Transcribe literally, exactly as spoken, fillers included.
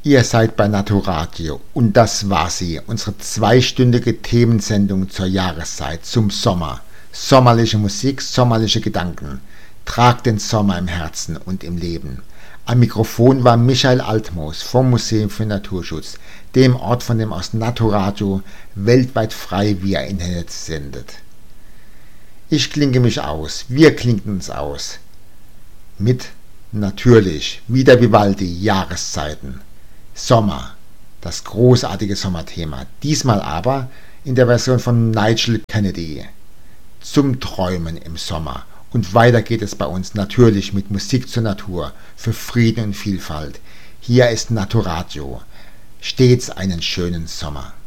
Ihr seid bei Naturadio und das war sie, unsere zweistündige Themensendung zur Jahreszeit, zum Sommer. Sommerliche Musik, sommerliche Gedanken. Tragt den Sommer im Herzen und im Leben. Am Mikrofon war Michael Altmoos vom Museum für Naturschutz, dem Ort, von dem aus Naturadio weltweit frei via Internet sendet. Ich klinke mich aus, wir klinken uns aus. Mit natürlich, wieder Vivaldi, Jahreszeiten. Sommer, das großartige Sommerthema, diesmal aber in der Version von Nigel Kennedy. Zum Träumen im Sommer. Und weiter geht es bei uns natürlich mit Musik zur Natur, für Frieden und Vielfalt. Hier ist Naturadio. Stets einen schönen Sommer.